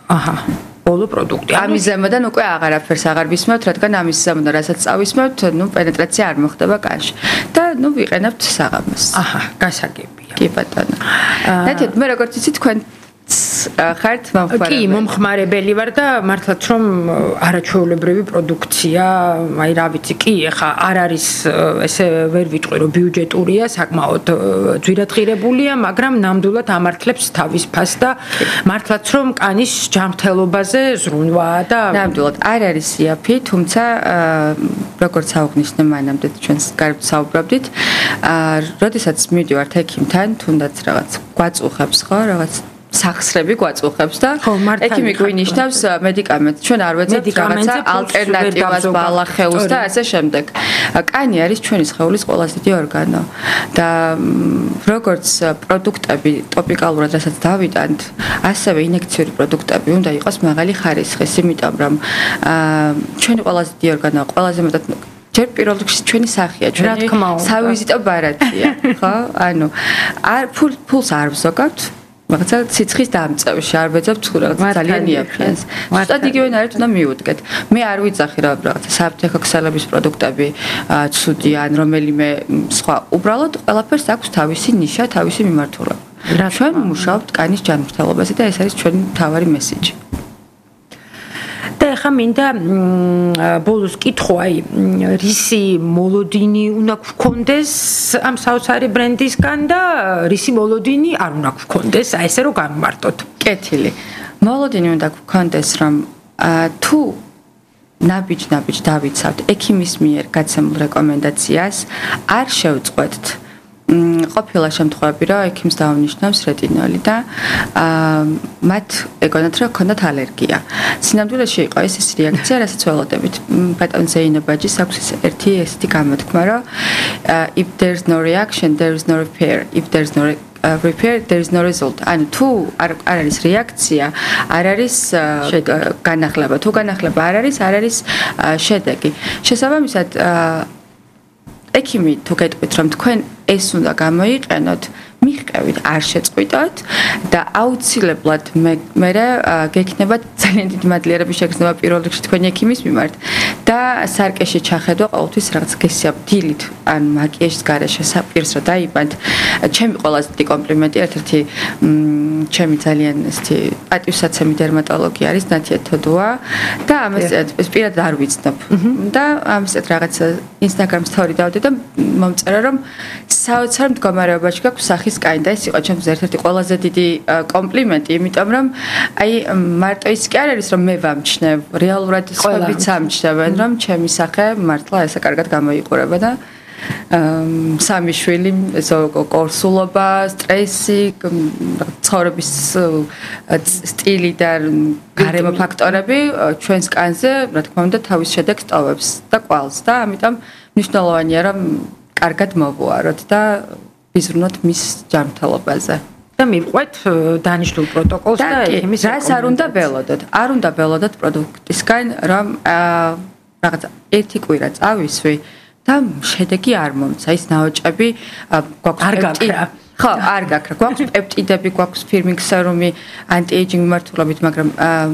ბოლო პროდუქტი. ამის ზემოდან უკვე აღარაფერს აღარ ვისმევთ, რადგან ამის ზემოდან რასაც წავისმევთ, პენეტრაცია არ მოხდება კანში. და ვიყენებთ საღამოს. გასაგებია. კი ბატონო. ნათეთ, მე როგორც იცი თქვენ ხართ კი, მომხმარებელი ვარ და მართლაც რომ არაჩვეულებრივი პროდუქცია, აი რა ვიცი, კი, ეხა არ არის ესე ვერ ვიტყვი რომ ბიუჯეტურია, საკმაოდ ძვირადღირებულია, მაგრამ ნამდვილად ამართლებს თავის ფასს და მართლაც რომ კანის ჯანმრთელობაზე ზრუნვაა და ნამდვილად არ არის იაფი, თუმცა როგორც აღვნიშნე მანამდე ჩვენს გარეთ საუბრობდით, როდესაც მივდივართ ექიმთან, თუნდაც რაღაც გვაწუხებს ხო, რაღაც სახსრები გვაწუხებს და ექიმი გვინიშნავს მედიკამენტს. ჩვენ არ ვეძებთ რაღაცა ალტერნატივას, ბალახეულს და ასე შემდეგ. კანი არის ჩვენი სხეულის ყველაზე დიდი ორგანო და როგორც პროდუქტები ტოპიკალურად რასაც დავიტანთ, ასევე ინექციური პროდუქტები უნდა იყოს მაღალი ხარისხის, იმიტომ რომ ჩვენი ყველაზე დიდი ორგანო, ყველაზე მეტად ჯერ პირველ რიგში ჩვენი სახეა, ჩვენი სავიზიტო ბარათია, ხო? ანუ ფულს არ ვზოგავთ. რაღაცა ციცხის დამწევში არ ვეძებთ რაღაც ძალიან იაფიანს. ზუსტად იგივენაირად უნდა მიუდგეთ. მე არ ვიძახი რა რაღაცა საფრთხე ქსელების პროდუქტები ცუდი ან რომელიმე სხვა. უბრალოდ ყველაფერს აქვს თავისი ნიშა, თავისი მიმართულება. ჩვენ ვმუშაობთ კანის ჯანმრთელობაზე და ეს არის ჩვენი მთავარი მესიჯი. და ახლა მინდა ბოლოს კითხვა, აი რისი მოლოდინი უნდა გქონდეს ამ საოცარი ბრენდისგან და რისი მოლოდინი არ უნდა გქონდეს, აი ესე რომ გამმარტოთ. კეთილი. მოლოდინი უნდა გქონდეს, რომ თუ ნაბიჯ დავიცავთ ექიმის მიერ გაცემულ რეკომენდაციას, არ შევწყვეტთ ყოფილა შემთხვევები, რომ ექიმს დაუნიშნავს რეტინოლი და მათ ეგონათ, რომ ჰქონდათ ალერგია. სინამდვილეში იყო ეს რეაქცია, რასაც ველოდებით. ბატონ ზეინებაჯის აქვს ერთი ესეთი გამოთქმა, რომ if there's no reaction, there is no repair. If there's no repair, there is no result. ანუ თუ არ არის რეაქცია, არ არის განახლება. თუ განახლება არ არის შედეგი. შესაბამისად ექიმი თუ გეტყვით, რომ თქვენ ეს უნდა გამოიყენოთ, მიხყევით, არ შეწყვიტოთ და აუცილებლად მე გექნებათ ძალიან დიდი მადლიერების შეგრძნება პირველ რიგში თქვენი ექიმის მიმართ და სარკეში ჩახედვა ყოველთვის რაღაც გესია დილით ან მაკიაჟის გარეშე საპირს რა დაიბანთ. ჩემი ყველაზე დიდი კომპლიმენტი ერთ-ერთი ჩემი ძალიან ესეთი პატივსაცემი დერმატოლოგი არის ნათია თოდუა და ამას პირადად არ ვიცნობ და ამას რაღაც Instagram story დავდე და მომწერა რომ საოცარ მდგომარეობაში გაქვს სახის კანი და ეს იყო ჩემთვის ერთ-ერთი ყველაზე დიდი კომპლიმენტი, იმიტომ რომ აი მარტო ის კი არ არის რომ მე ვამჩნევ, რეალურად სხვაებიც ამჩნევენ რომ ჩემი სახე მართლა ესე კარგად გამოიყურება და სამი შვილი, კორსულობა, სტრესი, ცხოვრების სტილი და გარემო ფაქტორები ჩვენს კანზე, რა თქმა უნდა, თავის შედეგს ტოვებს და კვალს და ამიტომ მნიშვნელოვანია რომ კარგად მოვუაროთ და ვიზრუნოთ მის ჯანმრთელობაზე. და მივყვეთ დანიშნულ პროტოკოლს და იმის რას არ უნდა ველოდოთ? არ უნდა ველოდოთ პროდუქტისგან, რომ რაღაცა ერთი კვირა წავისვი და შედეგი არ მომცა. ის ნაოჭები გვაქვს არ გაქრა. ხო, არ გაქრა. გვაქვს პეპტიდები, გვაქვს ფირმინგ სერუმი, ანტიეიჯინგ მიმართულებით, მაგრამ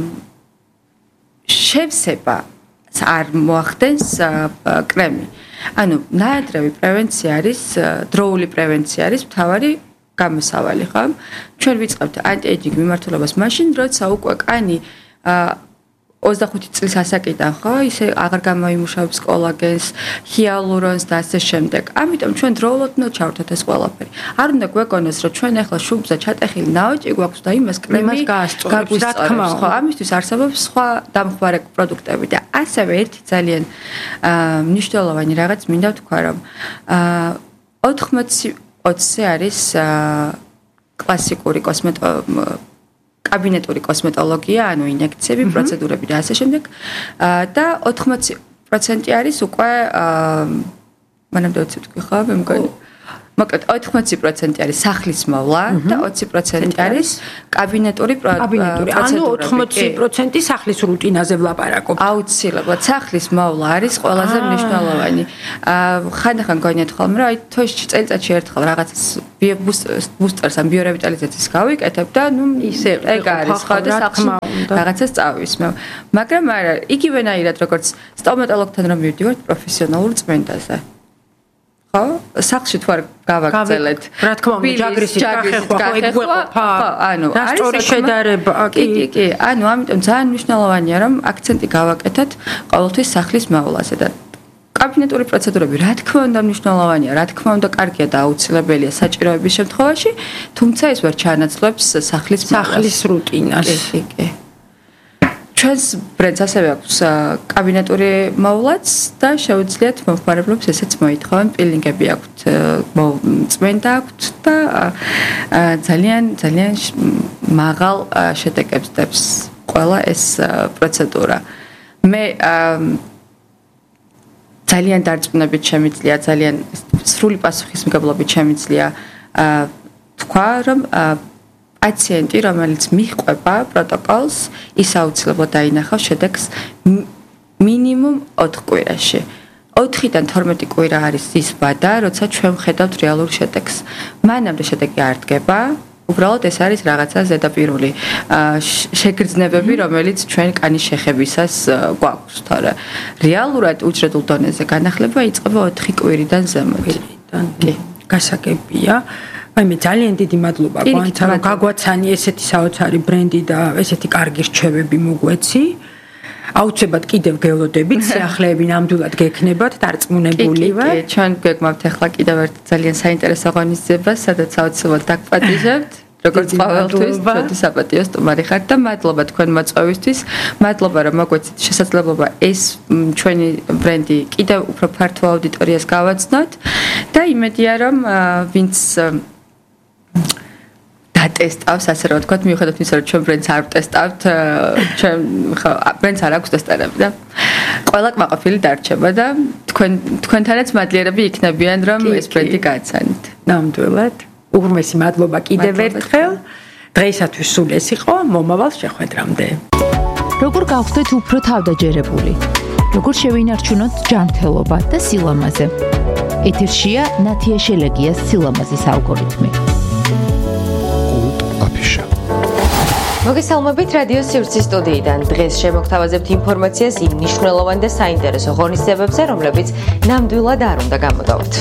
შევსება არ მოახდენს კრემი. ანუ ნაადრევი პრევენცია არის, დროული პრევენცია არის მთავარი გამოსავალი, ხო? ჩვენ ვიწყებთ ანტიეიჯინგ მიმართულებას მაშინ, როცა უკვე კანი 25 წლის ასაკიდან, ხო, ისე აღარ გამოიმუშავებს კოლაგენს, ჰიალურონს და ასე შემდეგ. ამიტომ ჩვენ დროულად უნდა ჩავთოთ ეს ყველაფერი. არ უნდა გვეკონოს, რომ ჩვენ ახლა შუბზე ჩატეხილი ნაოჭი გვაქვს და იმას კრემი გაგვისწორებს, ხო? ამისთვის არსებობს სხვა დამხმარე პროდუქტები და ასევე ერთი ძალიან მნიშვნელოვანი რაღაც მინდა ვთქვა, რომ 80-ზე არის კლასიკური კაბინეტური კოსმეტოლოგია, ანუ ინექციები, პროცედურები და ასე შემდეგ. და 80% არის უკვე მანამდე ვთქვი ხო, მე მგონი მოკლედ 80% არის სახლის მოვლა და 20% არის კაბინეტური პროცედურები. ანუ 80% სახლის რუტინაზე ვლაპარაკობ. აუცილებლად სახლის მოვლა არის ყველაზე მნიშვნელოვანი. ხანდახან გონიათ ხოლმე, რომ აი თოში წელიწადში ერთხელ რაღაცას ბუსტერს ან ბიორევიტალიზაციის გავიკეთებ და ნუ ეგ არის ხო და სახლში რაღაცას წავისმევ. მაგრამ არა, იგივენაირად როგორც სტომატოლოგთან რომ მივდივართ პროფესიონალურ წმენდაზე. ხო, სახლში თუ არ გავაგრძელეთ. რა თქმა უნდა, ჯაგრისით გახეხვა, ხო, ეგ გვეყოფა. ანუ არის სწორი შედარება, კი, ანუ ამიტომ ძალიან მნიშვნელოვანია რომ აქცენტი გავაკეთოთ ყოველთვის სახლის მოვლაზე და კაბინეტური პროცედურები რა თქმა უნდა მნიშვნელოვანია, რა თქმა უნდა კარგია და აუცილებელია საჭიროების შემთხვევაში, თუმცა ეს ვერ ჩაანაცვლებს სახლის რუტინას. კი. ჩვენს ბრენდს ასევე აქვს კაბინეტური მოვლაც და შეუძლიათ მომხმარებლებს ესეც მოითხოვენ, პილინგები აქვთ, წმენდა აქვთ და ძალიან მაღალ შედეგებს დებს ყველა ეს პროცედურა. მე ძალიან დარწმუნებით შემიძლია, ძალიან სრული პასუხისმგებლობით შემიძლია თქვა, რომ პაციენტი, რომელიც მიჰყვება პროტოკოლს, ის აუცილებლად დაინახავს შედეგს მინიმუმ 4 კვირაში. 4-დან 12 კვირა არის ის ვადა, როცა ჩვენ ვხედავთ რეალურ შედეგს. მანამდე შედეგი არ დგება. უბრალოდ ეს არის რაღაცა ზედაპირული შეგრძნებები, რომელიც ჩვენ კანის შეხებისას გვაქვს, თორე რეალურად უჯრედულ დონეზე განახლება იწყება 4 კვირიდან ზემოთ. კი, გასაგებია. აი მე ძალიან დიდი მადლობა გვანცა რომ გაგვაცანი ესეთი საოცარი ბრენდი და ესეთი კარგი რჩევები მოგვეცი. აუცილებლად კიდევ გელოდებით, სიახლეები ნამდვილად გექნებათ, დარწმუნებული ვარ. კი, ჩვენ გეგმავთ ახლა კიდევ ერთ ძალიან საინტერესო ღონისძიებას, სადაც აუცილებლად დაგპატიჟებთ. როგორც ყოველთვის, ჩვენი საპატიო სტუმარი ხართ და მადლობა თქვენ მოწვევისთვის. მადლობა რომ მოგვეცით შესაძლებლობა ეს ჩვენი ბრენდი კიდევ უფრო ფართო აუდიტორიას გავაცნოთ და იმედია რომ ვინც დატესტავს, ასე რომ ვთქვათ, მიუხედავად იმისა, რომ ჩვენ ბრენდს არ ვტესტავთ, ჩვენ ხო ბრენდს არ აქვს ტესტერები და ყველა კმაყოფილი დარჩება და თქვენთანაც მადლიერები იქნებიან, რომ ეს ბრენდი გააცანით. ნამდვილად. უღრმესი მადლობა კიდევ ერთხელ. დღეისათვის სულ ეს იყო, მომავალ შეხვედრამდე. როგორ გავხდეთ უფრო თავდაჯერებული? როგორ შევინარჩუნოთ ჯანმრთელობა და სილამაზე? ეთერშია ნათია შელეგიას სილამაზის ალგორითმი. მოგესალმებით რადიო სივრცის სტუდიიდან. დღეს შემოგთავაზებთ ინფორმაციას იმ მნიშვნელოვან და საინტერესო ღონისძიებებზე, რომლებიც ნამდვილად არ უნდა გამოდავთ.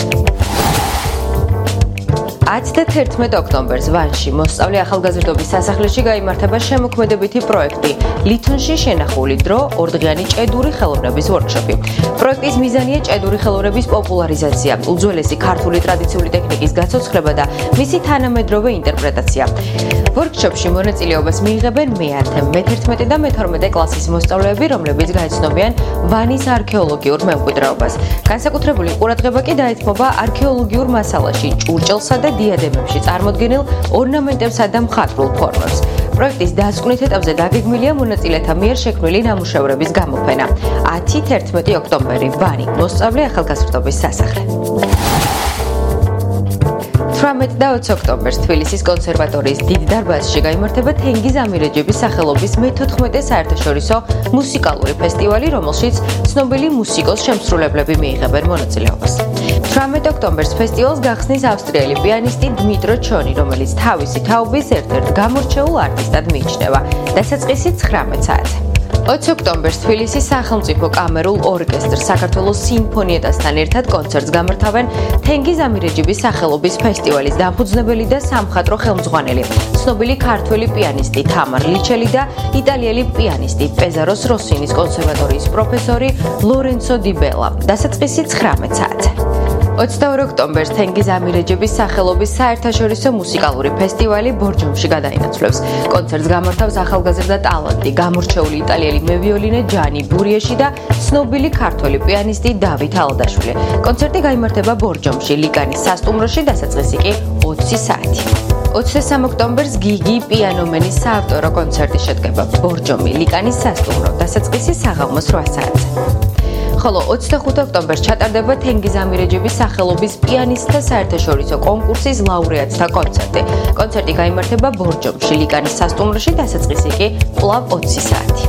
10 და 11 ოქტომბერს ვანში მოსწავლე ახალგაზრდობის სასახლეში გაიმართება შემოქმედებითი პროექტი ლითონში შენახული დრო ორდღიანი ჭედური ხელოვნების ვორქშოპი. პროექტის მიზანია ჭედური ხელოვნების პოპულარიზაცია, უძველესი ქართული ტრადიციული ტექნიკის გაცოცხლება და მისი თანამედროვე ინტერპრეტაცია. ვორქშოპში მონაწილეობას მიიღებენ მე-10, მე-11 და მე-12 კლასის მოსწავლეები, რომლებიც გაეცნობიან ვანის არქეოლოგიურ მემკვიდრეობას. განსაკუთრებული ყურადღება კი დაეთმობა არქეოლოგიურ მასალაში, ჭურჭელსა და დიადემებში წარმოდგენილ ორნამენტებსა და მხატვრულ ფორმებს. პროექტის დასკვნით ეტაპზე დაგეგმილია მონაწილეთა მიერ შექმნილი ნამუშევრების გამოფენა. 10-11 ოქტომბერი ვანი, მოსწავლე ახალგაზრდობის სასახლე. 18 და 20 ოქტომბერს თბილისის კონსერვატორიის დიდ დარბაზში გაიმართება თენგიზ ამირეჯიბის სახელობის მე-14 საერთაშორისო მუსიკალური ფესტივალი, რომელშიც ცნობილი მუსიკოს შემსრულებლები მიიღებენ მონაწილეობას. 18 ოქტომბერს ფესტივალს გახსნის ავსტრიელი პიანისტი დმიტრო ჩონი, რომელიც თავისი თაობის ერთ-ერთ გამორჩეულ არტისტად მიიჩნევა. დასაწყისი 19 საათზე. 20 ოქტომბერს თბილისის სახელმწიფო კამერულ ორკესტრს საქართველოს სიმფონიეტასთან ერთად კონცერტს გამართავენ თენგიზ ამირეჯიბის სახელობის ფესტივალის დამფუძნებელი და სამხატვრო ხელმძღვანელი, ცნობილი ქართველი პიანისტი თამარ ლიჩელი და იტალიელი პიანისტი პეზაროს როსინის კონსერვატორიის პროფესორი ლორენცო დი ბელა. დასაწყისი 19 საათზე. 22 ოქტომბერს თენგიზ ამირეჯიბის სახელობის საერთაშორისო მუსიკალური ფესტივალი ბორჯომში გადაინაცვლებს. კონცერტს გამართავს ახალგაზრდა ტალანტი, გამორჩეული იტალიელი მევიოლინე ჯანი ბურიეში და ცნობილი ქართველი პიანისტი დავით ალდაშვილი. კონცერტი გაიმართება ბორჯომში, ლიკანის სასტუმროში, დასაწყისი კი 20 საათი. 23 ოქტომბერს გიგი პიანომენის საავტორო კონცერტი შედგება ბორჯომი, ლიკანის სასტუმრო, დასაწყისი საღამოს 8 საათზე. ხოლო 25 ოქტომბერს ჩატარდება თენგიზ ამირეჯიბის სახელობის პიანისტთა საერთაშორისო კონკურსის ლაურეატთა კონცერტი. კონცერტი გაიმართება ბორჯომში, ლიკანის სასტუმროში, დასაწყისი კი კვლავ 20 საათი.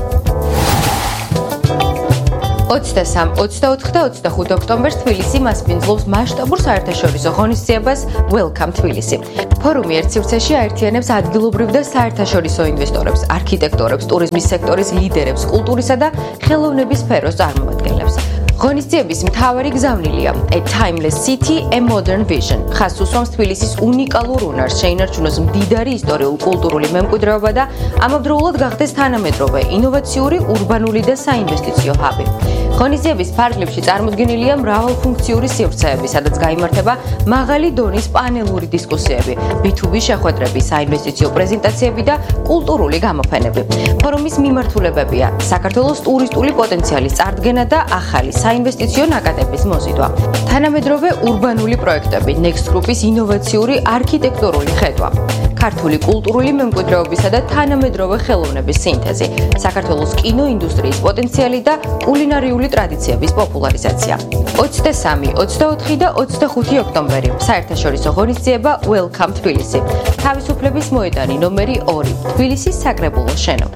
23, 24 და 25 ოქტომბერს თბილისი მასპინძლობს მასშტაბურ საერთაშორისო ღონისძიებას Welcome Tbilisi. ფორუმი ერთ სივრცეში აერთიანებს ადგილობრივ და საერთაშორისო ინვესტორებს, არქიტექტორებს, ტურიზმის სექტორის ლიდერებს, კულტურისა და ხელოვნების სფეროს წარმომადგენლებს. ღონისძიების მთავარი გზავნილია A Timeless City, A Modern Vision. ხაზს უსვამს თბილისის უნიკალურ უნარს, შეინარჩუნოს მდიდარი ისტორიულ-კულტურული მემკვიდრეობა და ამავდროულად გახდეს თანამედროვე, ინოვაციური, ურბანული და საინვესტიციო ჰაბი. ღონისძიების ფარგლებში წარმოდგენილია მრავალფუნქციური სივრცეები, სადაც გაიმართება მაღალი დონის პანელური დისკუსიები, B2B შეხვედრები, საინვესტიციო პრეზენტაციები და კულტურული გამოფენები. ფორუმის მიმართულებებია საქართველოს ტურისტული პოტენციალის წარდგენა და ახალი საინვესტიციო ნაკადების მოზიდვა. თანამედროვე ურბანული პროექტები, Next Group-ის ინოვაციური არქიტექტურული ხედვა. ქართული კულტურული მემკვიდრეობისა და თანამედროვე ხელოვნების სინთეზი, საქართველოს კინოინდუსტრიის პოტენციალი და კულინარიული ტრადიციების პოპულარიზაცია. 23, 24 და 25 ოქტომბერი საერთაშორისო ღონისძიება Welcome Tbilisi. თავისუფლების მოედანი ნომერი 2, თბილისის საკრებულოს შენობა.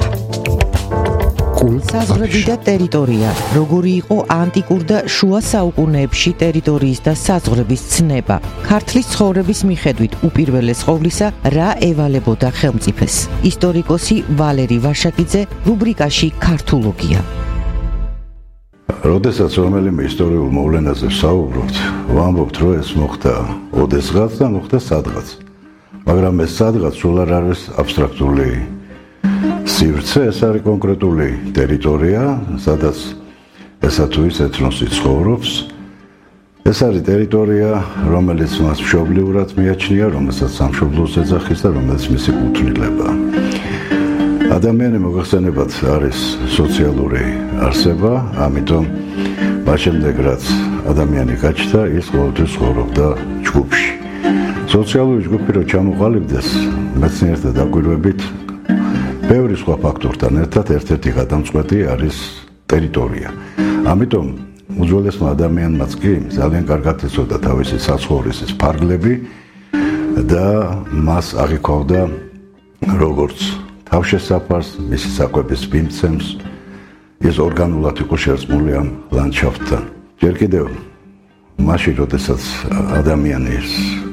საზღვრები და ტერიტორია, როგორი იყო ანტიკურ და შუა საუკუნეებში ტერიტორიის და საზღვრების ცნება, ქართლის ცხოვრების მიხედვით უპირველეს ყოვლისა რა ევალებოდა ხელმწიფეს. ისტორიკოსი ვალერი ვაშაკიძე რუბრიკაში ქართულოგია. როდესაც რომელიმე ისტორიულ მოვლენაზე ვსაუბრობთ, ვამბობთ, რომ ეს მოხდა ოდესღაც და მოხდა სადღაც. მაგრამ ეს სადღაც სულ არ არის აბსტრაქტული სივრცე, ეს არის კონკრეტული ტერიტორია, სადაც ესა თუ ის ეთნოსი ცხოვრობს. ეს არის ტერიტორია, რომელიც მას მშობლიურად მიაჩნია, რომელსაც სამშობლოს ეძახის და რომელიც მისი კუთვნილება. ადამიანი მოგახსენებათ არის სოციალური არსება, ამიტომ მას შემდეგ რაც ადამიანი გაჩნდა, ის ყოველთვის ცხოვრობდა ჯგუფში. სოციალური ჯგუფი რო ჩამოყალიბდეს, მეცნიერთა დაკვირვებით ბევრი სხვა ფაქტორთან ერთად ერთ-ერთი გადამწყვეტი არის ტერიტორია. ამიტომ უძველესმა ადამიანმაც კი ძალიან კარგად იცოდა თავისი საცხოვრისის ფარგლები და მას აღიქვავდა როგორც თავშესაფარს, მისი საკვების მიმცემს, ის ორგანულად იყო შერწყმული ამ ლანდშაფტთან. ჯერ კიდევ მაშინ, როდესაც ადამიანის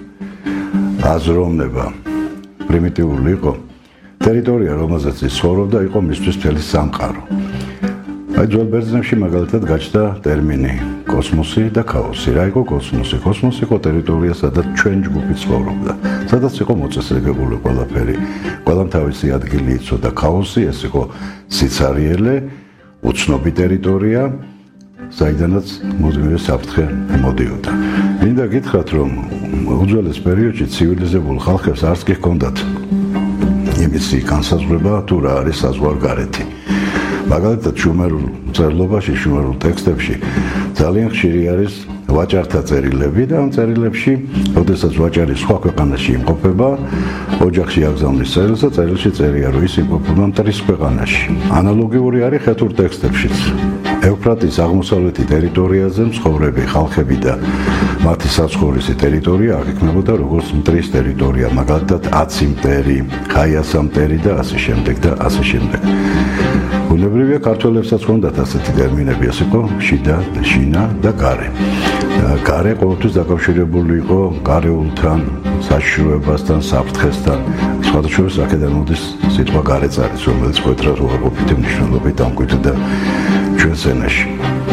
აზროვნება პრიმიტიული იყო, ტერიტორია, რომელზეც ის ცხოვრობდა, იყო მისთვის მთელი სამყარო. აი ძველ ბერძნებში მაგალითად გაჩნდა ტერმინი კოსმოსი და ქაოსი. რა იყო კოსმოსი? კოსმოსი იყო ტერიტორია, სადაც ჩვენ ჯგუფი ცხოვრობდა, სადაც იყო მოწესრიგებული ყველაფერი, ყველამ თავისი ადგილი იცოდა. ქაოსი ეს იყო სიცარიელე, უცნობი ტერიტორია, საიდანაც მუდმივი საფრთხე მოდიოდა. მინდა გითხრათ, რომ უძველეს პერიოდში ცივილიზებულ ხალხებს არც კი ჰქონდათ იმისი განსაზღვრება თუ რა არის საზღვარგარეთი. მაგალითად შუმერულ წერილობაში, შუმერულ ტექსტებში ძალიან ხშირი არის ვაჭართა წერილები და ამ წერილებში, როდესაც ვაჭარი სხვა ქვეყანაში იმყოფება, ოჯახში აგზავნის წერილს და წერილში წერია, რომ ის იმყოფება მტრის ქვეყანაში. ანალოგიური არის ხეთურ ტექსტებშიც. ევფრატის აღმოსავლეთი ტერიტორიაზე მცხოვრები ხალხები და მათი საცხოვრისი ტერიტორია აღიქმნებოდა როგორც მტრის ტერიტორია, მაგალითად აცი მტერი, ხაიასა მტერი და ასე შემდეგ და ასე შემდეგ. ბუნებრივია ქართველებსაც ჰქონდათ ასეთი ტერმინები, ეს იყო შიდა, შინა და გარე. გარე ყოველთვის დაკავშირებული იყო გარეულთან, საშიშროებასთან, საფრთხესთან. სხვადასხვა აქედან მოდის სიტყვა გარეწარის, რომელიც მკვეთრად უარყოფითი მნიშვნელობით ამკვიდრდა ჩვენს ენაში.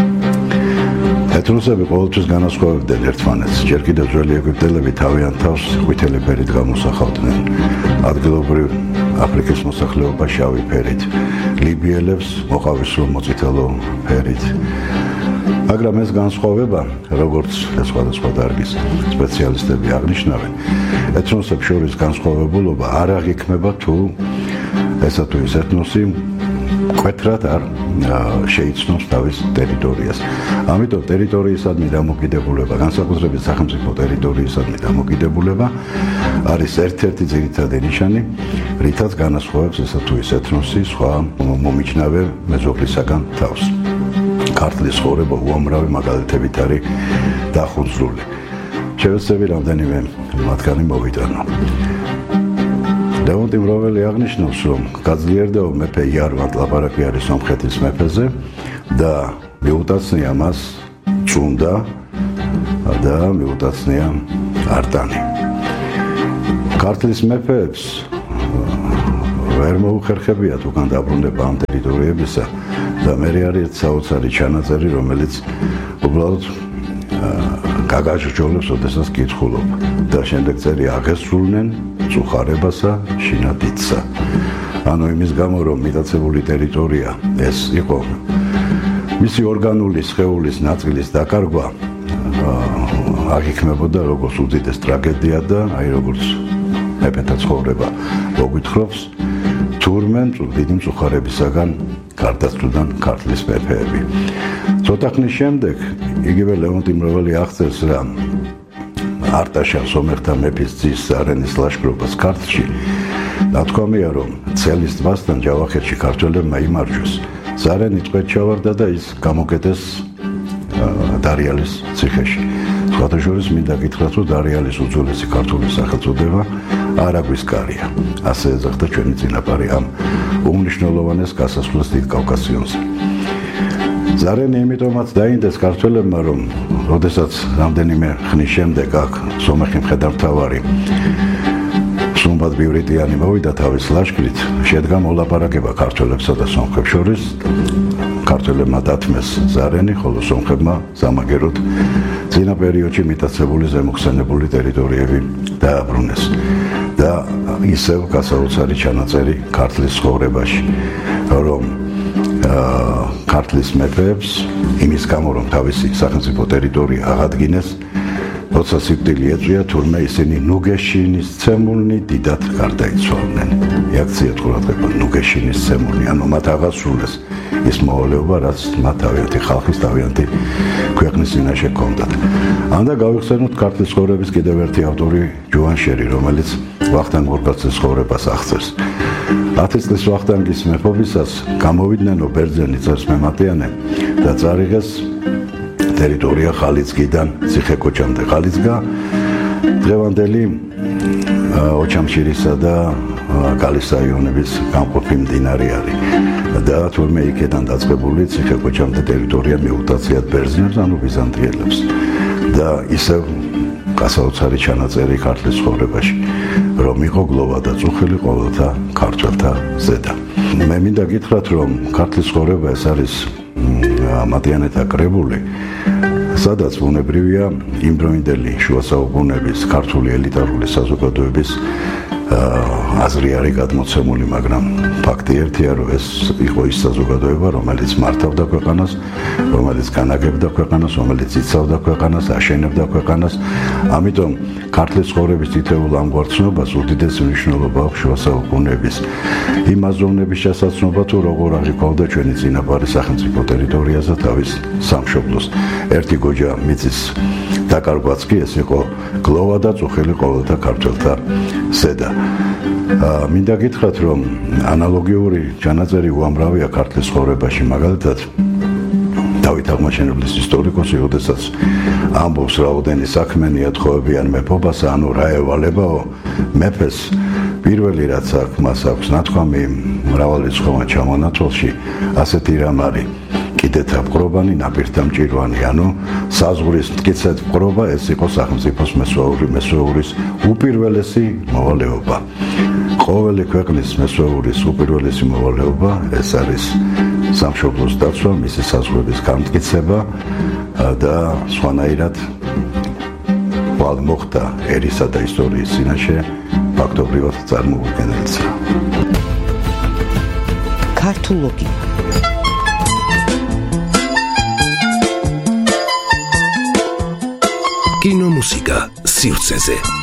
ეთნოსები ყოველთვის განასხვავებდნენ ერთმანეთს. ჯერ კიდევ ძველი ეგვიპტელები თავიანთ თავს ყვითელი ფერით გამოსახავდნენ, ადგილობრივ აფრიკის მოსახლეობა შავი ფერით, ლიბიელებს მოყავისფრო მოწითალო ფერით. მაგრამ ეს განსხვავება, როგორც სხვადასხვა დარგის სპეციალისტები აღნიშნავენ, ეთნოსებს შორის განსხვავებულობა არ აღიქმება თუ ესა თუ ის ეთნოსი მკვეთრად არ შეიცნობს თავის ტერიტორიას. ამიტომ ტერიტორიისადმი დამოკიდებულება, განსაკუთრებით სახელმწიფო ტერიტორიისადმი დამოკიდებულება არის ერთ-ერთი ძირითადი ნიშანი, რითაც განასხვავებს ესა თუ ის ეთნოსი სხვა მომიჯნავე მეზობლისაგან თავს. ქართლის ცხოვრება უამრავი მაგალითებით არის დახუნცრული. შევეცდები რამდენიმე მათგანი მოვიტანო. ლეონტი მროველი აღნიშნავს, რომ გაძლიერდა მეფე იარვან ლაპარაკი არის სომხეთის მეფეზე და მიუტაცნია მას წუნდა და მიუტაცნია არტანი. ქართლის მეფეებს ვერ მოუხერხებიათ უკან დაბრუნება ამ ტერიტორიებისა და მე არის საოცარი ჩანაწერი, რომელიც უბრალოდ გაგაჟრჯოლებს, ოდესაც კითხულობ და შემდეგ წერი აღესრულნენ წუხარებასა, შინადიდსა. ანუ იმის გამო, რომ მიტაცებული ტერიტორია ეს იყო მისი ორგანული სხეულის ნაწილის დაკარგვა აღიქმებოდა როგორც უდიდეს ტრაგედია და აი როგორც მეფეთა ცხოვრება მოგვითხრობს თურმე დიდი მწუხარებისაგან გარდაცვლიდან ქართლის მეფეები. ცოტა ხნის შემდეგ იგივე ლეონტი მროველი აღწერს, რომ არტაშა სომეხთა მეფის ძის ზარენის ლაშქრობას ქართლში ნათქვამია, რომ ცელის ტბასთან ჯავახეთში ქართველებმა იმარჯვეს. ზარენი ტყვედ ჩავარდა და ის გამოკეტეს დარიალის ციხეში. სხვათა შორის მინდა გითხრათ, რომ დარიალის უძველესი ქართული სახელწოდება არაგვისკარია. ასე ეძახდა ჩვენი წინაპარი ამ უმნიშვნელოვანეს გასასვლელს დიდ კავკასიონზე. ზარენი იმიტომაც დაინდეს ქართველებმა, რომ როდესაც რამდენიმე ხნის შემდეგ აქ სომეხი მხედართმთავარი სუმბად ბივრიტიანი მოვიდა თავის ლაშქრით, შედგა მოლაპარაკება ქართველებსა და სომხებს შორის. ქართველებმა დათმეს ზარენი, ხოლო სომხებმა სამაგეროდ წინა პერიოდში მიტაცებული ზემოხსენებული ტერიტორიები დააბრუნეს და ისევ გასაოცარი ჩანაწერი ქართლის ცხოვრებაში, რომ ქართლის მეფეებს იმის გამო, რომ თავისი სახელმწიფო ტერიტორია აღადგინეს, როცა სიკვდილი ეწვია, თურმე ისინი ნუგეშინის ცემულნი დიდად გარდაიცვალნენ. რეაქცია ყურადღება ნუგეშინის ცემულნი, ანუ მათ აღასრულეს ის მოვალეობა, რაც მათ თავიანთი ხალხის, თავიანთი ქვეყნის წინაშე ჰქონდათ. ანდა გავიხსენოთ ქართლის ცხოვრების კიდევ ერთი ავტორი ჯუანშერი, რომელიც ვახტანგ გორგაცის ცხოვრებას აღწერს. 10 წლის ვახტანგის მეფობისას გამოვიდნენ ბერძენი წერსმემატიანე და წარიღეს ტერიტორია ხალიცკიდან ციხე-ქოჩამდე. ხალიცკა დღევანდელი ოჩამშირისა და გალის რაიონების გამყოფი მდინარე არის და თურმე იქიდან დაწყებული ციხე-ქოჩამდე ტერიტორია მიუტაციათ ბერძნებს, ანუ ბიზანტიელებს და ისევ გასაოცარი ჩანაწერი ქართლის ცხოვრებაში, რომ იყო გლოვა და წუხილი ყოველთა ქართველთა ზედა. მე მინდა გითხრათ, რომ ქართლის ცხოვრება ეს არის მატიანეთა კრებული, სადაც ბუნებრივია იმდროინდელი შუა საუკუნეების ქართული ელიტარული საზოგადოების აზრი არის გადმოცემული, მაგრამ ფაქტი ერთია, რომ ეს იყო ის საზოგადოება, რომელიც მართავდა ქვეყანას, რომელიც განაგებდა ქვეყანას, რომელიც იცავდა ქვეყანას, აშენებდა ქვეყანას. ამიტომ ქართლის ცხოვრების თითოეულ ამგვარ ცნობას უდიდესი მნიშვნელობა აქვს შუა საუკუნეების იმ აზროვნების შესაძლებლობა, თუ როგორ აღიქვავდა ჩვენი წინაპარი სახელმწიფო ტერიტორიაზე თავის სამშობლოს. ერთი გოჯა მიწის დაკარგვაც კი ეს იყო გლოვა და წუხილი ყოველთა ქართველთა ზედა. მინდა გითხრათ, რომ ანალოგიური ჩანაწერი უამრავია ქართლის ცხოვრებაში, მაგალითად დავით აღმაშენებლის ისტორიკოსი, როდესაც ამბობს რაოდენი საქმენია თხოვებიან მეფობას, ანუ რა ევალებაო მეფეს, პირველი რაც აქვს, მას აქვს ნათქვამი მრავალრიცხოვან ჩამონათვალში, ასეთი რამ არის. კიდეთა მყრობანი, ნაპირთა მჭირვანი, ანუ საზღვრის მტკიცედ მყრობა, ეს იყო სახელმწიფოს მესვეურის უპირველესი მოვალეობა. ყოველი ქვეყნის მესვეურის უპირველესი მოვალეობა ეს არის სამშობლოს დაცვა, მისი საზღვრების გამტკიცება და სხვანაირად ვალ მოხდა ერისა და ისტორიის წინაშე ფაქტობრივად წარმოუდგენელისა. ქართულოგია კინომუსიკა სივრცეზე.